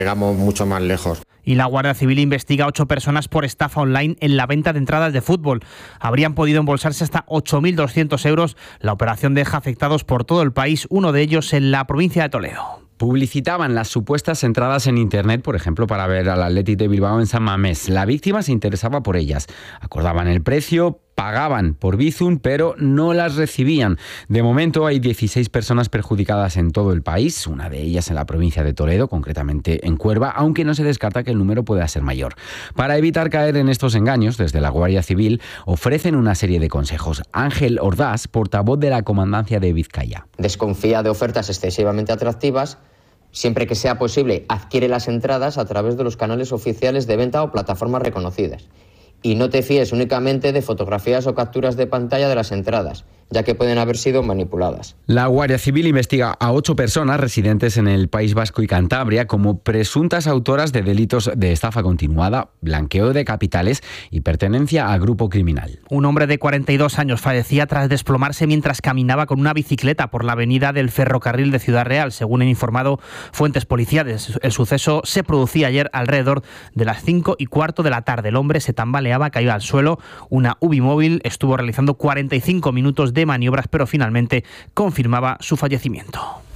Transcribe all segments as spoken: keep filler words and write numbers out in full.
Llegamos mucho más lejos. Y la Guardia Civil investiga a ocho personas por estafa online en la venta de entradas de fútbol. Habrían podido embolsarse hasta ocho mil doscientos euros. La operación deja afectados por todo el país, uno de ellos en la provincia de Toledo. Publicitaban las supuestas entradas en Internet, por ejemplo, para ver al Athletic de Bilbao en San Mamés. La víctima se interesaba por ellas. Acordaban el precio, pagaban por Bizum, pero no las recibían. De momento hay dieciséis personas perjudicadas en todo el país, una de ellas en la provincia de Toledo, concretamente en Cuerva, aunque no se descarta que el número pueda ser mayor. Para evitar caer en estos engaños, desde la Guardia Civil ofrecen una serie de consejos. Ángel Ordaz, portavoz de la Comandancia de Vizcaya. Desconfía de ofertas excesivamente atractivas. Siempre que sea posible, adquiere las entradas a través de los canales oficiales de venta o plataformas reconocidas. Y no te fíes únicamente de fotografías o capturas de pantalla de las entradas, ya que pueden haber sido manipuladas. La Guardia Civil investiga a ocho personas residentes en el País Vasco y Cantabria como presuntas autoras de delitos de estafa continuada, blanqueo de capitales y pertenencia a grupo criminal. Un hombre de cuarenta y dos años fallecía tras desplomarse mientras caminaba con una bicicleta por la avenida del ferrocarril de Ciudad Real, según han informado fuentes policiales. El suceso se producía ayer alrededor de las cinco y cuarto de la tarde. El hombre se tambaleaba, cayó al suelo. Una U B I móvil estuvo realizando cuarenta y cinco minutos de maniobras, pero finalmente confirmaba su fallecimiento.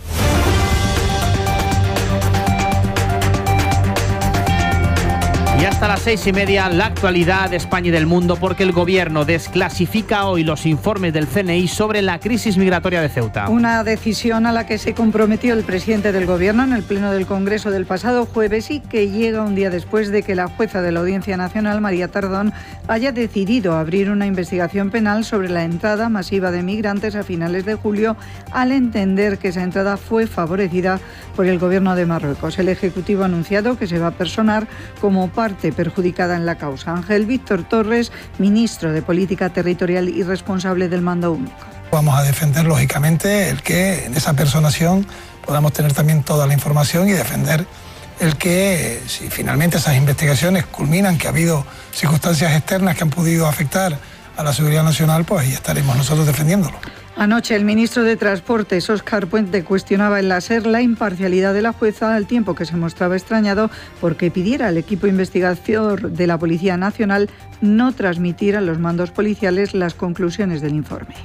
Y hasta las seis y media, la actualidad de España y del mundo, porque el Gobierno desclasifica hoy los informes del C N I sobre la crisis migratoria de Ceuta. Una decisión a la que se comprometió el presidente del Gobierno en el Pleno del Congreso del pasado jueves y que llega un día después de que la jueza de la Audiencia Nacional, María Tardón, haya decidido abrir una investigación penal sobre la entrada masiva de migrantes a finales de julio, al entender que esa entrada fue favorecida por el Gobierno de Marruecos. El Ejecutivo ha anunciado que se va a personar como parte perjudicada en la causa. Ángel Víctor Torres, ministro de Política Territorial y responsable del Mando Único. Vamos a defender, lógicamente, el que en esa personación podamos tener también toda la información y defender el que, si finalmente esas investigaciones culminan, que ha habido circunstancias externas que han podido afectar a la seguridad nacional, pues ahí estaremos nosotros defendiéndolo. Anoche el ministro de Transportes, Óscar Puente, cuestionaba en la SER la imparcialidad de la jueza, al tiempo que se mostraba extrañado porque pidiera al equipo investigador de la Policía Nacional no transmitir a los mandos policiales las conclusiones del informe.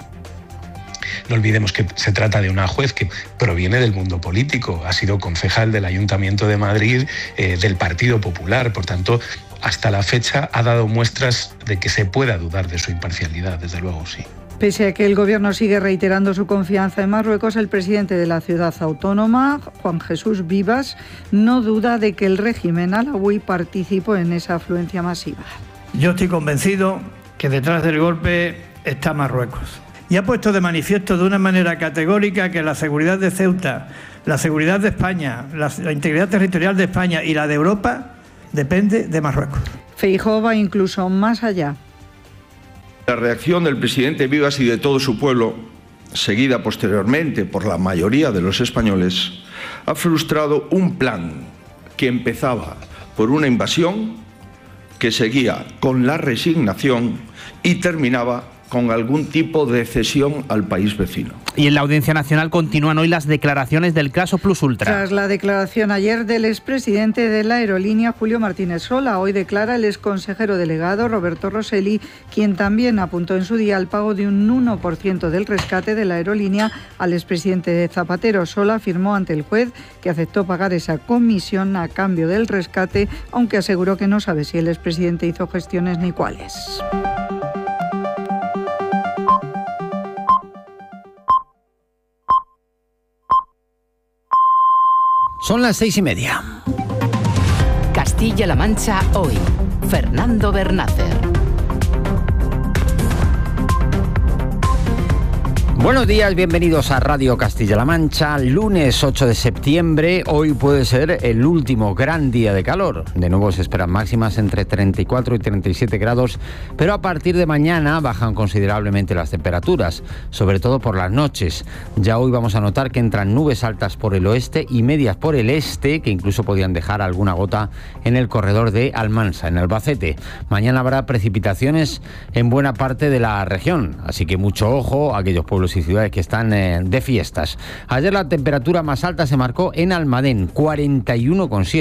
No olvidemos que se trata de una juez que proviene del mundo político, ha sido concejal del Ayuntamiento de Madrid, eh, del Partido Popular, por tanto, hasta la fecha ha dado muestras de que se pueda dudar de su imparcialidad, desde luego sí. Pese a que el Gobierno sigue reiterando su confianza en Marruecos, el presidente de la ciudad autónoma, Juan Jesús Vivas, no duda de que el régimen alawí participó en esa afluencia masiva. Yo estoy convencido que detrás del golpe está Marruecos. Y ha puesto de manifiesto de una manera categórica que la seguridad de Ceuta, la seguridad de España, la, la integridad territorial de España y la de Europa depende de Marruecos. Feijóo va incluso más allá. La reacción del presidente Vivas y de todo su pueblo, seguida posteriormente por la mayoría de los españoles, ha frustrado un plan que empezaba por una invasión, que seguía con la resignación y terminaba con algún tipo de cesión al país vecino. Y en la Audiencia Nacional continúan hoy las declaraciones del caso Plus Ultra. Tras la declaración ayer del expresidente de la aerolínea, Julio Martínez Sola, hoy declara el exconsejero delegado Roberto Rosselli, quien también apuntó en su día al pago de un uno por ciento del rescate de la aerolínea al expresidente Zapatero. Sola afirmó ante el juez que aceptó pagar esa comisión a cambio del rescate, aunque aseguró que no sabe si el expresidente hizo gestiones ni cuáles. Son las seis y media. Castilla-La Mancha hoy. Fernando Bernácer. Buenos días, bienvenidos a Radio Castilla-La Mancha. Lunes ocho de septiembre, hoy puede ser el último gran día de calor. De nuevo se esperan máximas entre treinta y cuatro y treinta y siete grados, pero a partir de mañana bajan considerablemente las temperaturas, sobre todo por las noches. Ya hoy vamos a notar que entran nubes altas por el oeste y medias por el este, que incluso podrían dejar alguna gota en el corredor de Almansa, en Albacete. Mañana habrá precipitaciones en buena parte de la región, así que mucho ojo a aquellos pueblos pueblos y ciudades que están eh, de fiestas. Ayer la temperatura más alta se marcó en Almadén, cuarenta y uno coma siete.